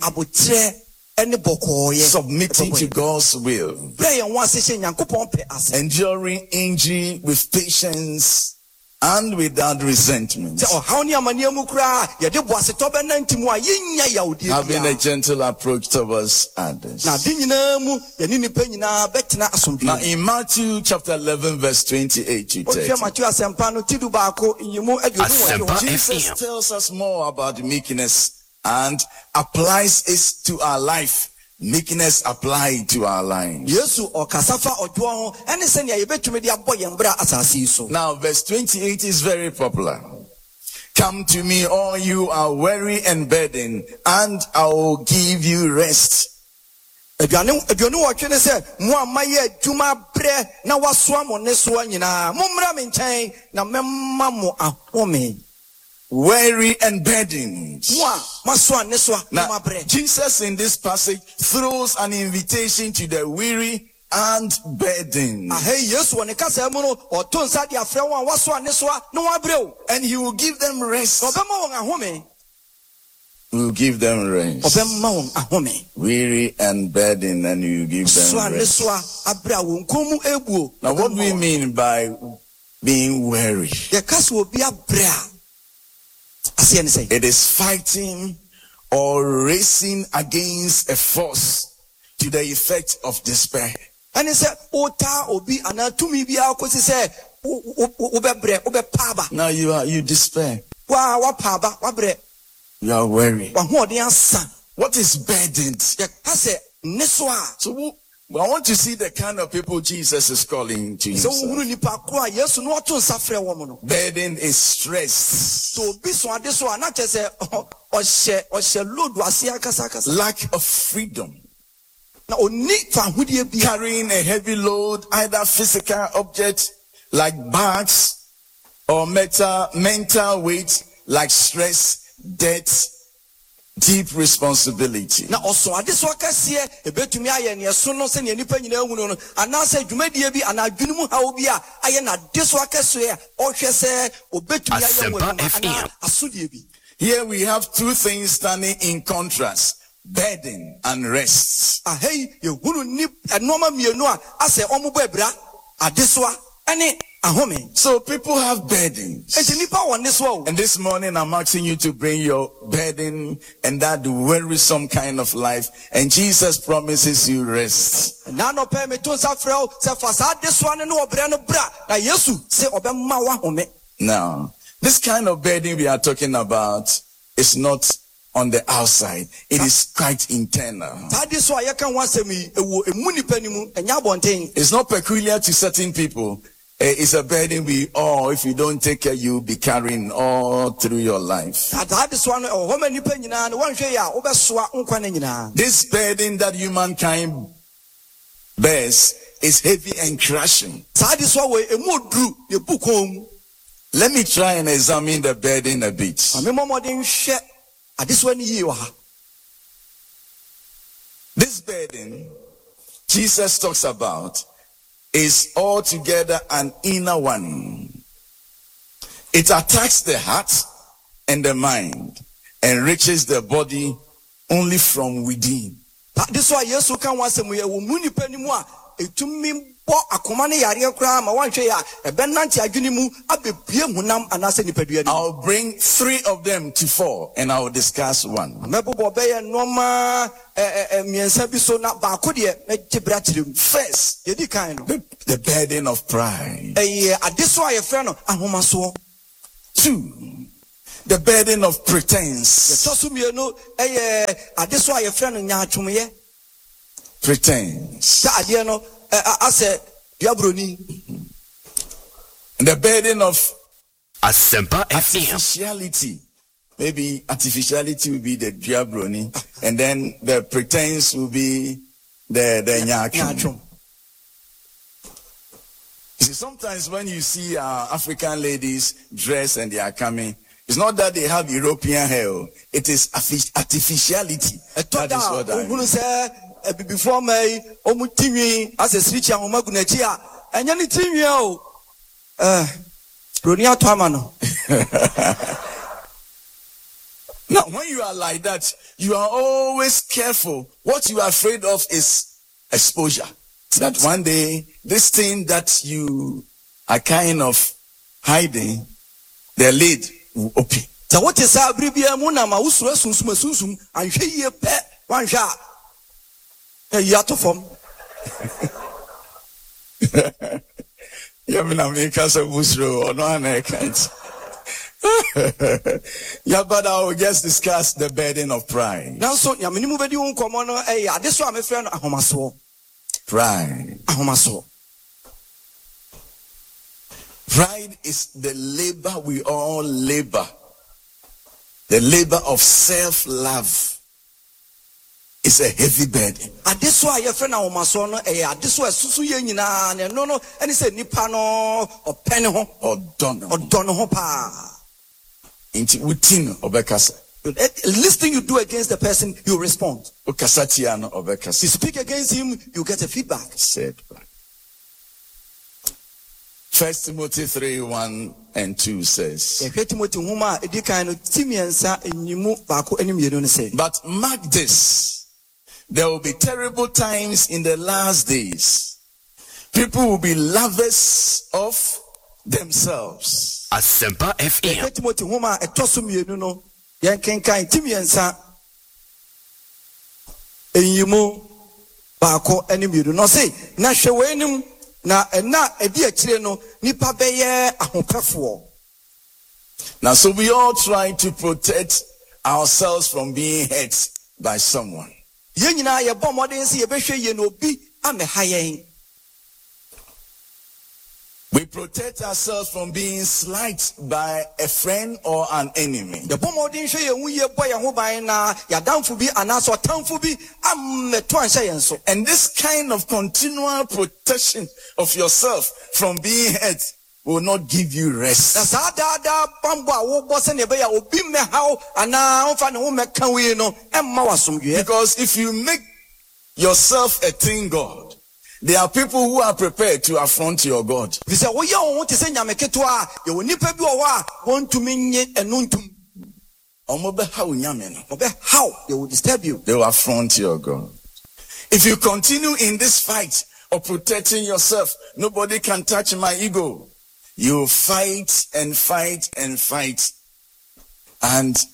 submitting to God's will, enduring injury with patience and without resentment, having a gentle approach towards others. Now in Matthew chapter 11 verse 28 to 30, Jesus tells us more about meekness and applies it to our life. Meekness applied to our lives. Now, verse 28 is very popular. Come to me, all you are weary and burdened, and I will give you rest. Weary and burdened. Now, Jesus in this passage throws an invitation to the weary and burdened. And he will give them rest. He will give them rest. Weary and burdened, and he will give them rest. Now, what do we mean by being weary? It is fighting or racing against a force to the effect of despair. And he said, now you despair. You are weary. What is burdened? So I want to see the kind of people Jesus is calling to himself. Burden is stress. Lack of freedom. Carrying a heavy load, either physical object like bags or mental weight like stress, debt, deep responsibility. Now also this work here ebetumi aye ne so no se ne nipa nyina hu no anase dwumadie bi anadwunu mu ha obi a aye na this work so ya ohwe se obetumi aye ana asodie bi. Here we have two things standing in contrast: burden and rest. Ahei ye hunu ni enoma mienu a ase omubo ebra adesoa ene. So people have burdens. And this morning I'm asking you to bring your burden and that wearisome kind of life. And Jesus promises you rest. Now, this kind of burden we are talking about is not on the outside. It is quite internal. It's not peculiar to certain people. It's a burden we all, if you don't take care, you'll be carrying all through your life. This burden that humankind bears is heavy and crushing. Let me try and examine the burden a bit. This burden Jesus talks about is altogether an inner one. It attacks the heart and the mind and reaches the body only from within. This is why Jesus can want some I'll bring 3 of them to 4 and I'll discuss one. First, the burden of pride. 2, the burden of pretense. Pretense. The burden of artificiality. Maybe artificiality will be the diabroni, and then the pretense will be the nyachum. You see, sometimes when you see African ladies dress and they are coming, it's not that they have European hair. It is artificiality. That is what I mean. Before me, omutimi as a switch and omagunachia, and yani timio, Ronia Tamano. Now, when you are like that, you are always careful. What you are afraid of is exposure. That one day, this thing that you are kind of hiding, the lid will open. So what is our bribia munama usum and she pet one shot a yato form. Yeah, make us a busro or no, I can't. Yeah, but I will just discuss the burden of pride. Now, so Yamini Vedium Comono, this one, my friend, Ahomaso. Pride. Ahomaso. Pride is the labor we all labor. The labor of self-love is a heavy burden. And this why your friend Ahomaso, this was Susu Yenina, no, and he said Nipano or Penho or Donohopa. Within Obekasa. Listening you do against the person, you respond. Okasatiano Obekasa. You speak against him, you get a feedback. Said back. 1 Timothy 3:1-2 says, but mark this, there will be terrible times in the last days. People will be lovers of themselves. Asempa FM. Now, so we all try to protect ourselves from being hurt by someone. We protect ourselves from being slighted by a friend or an enemy. And this kind of continual protection of yourself from being hurt will not give you rest. Because if you make yourself a thing God, there are people who are prepared to affront your God. They will disturb you. They will affront your God. If you continue in this fight of protecting yourself, nobody can touch my ego. You fight and fight and fight. And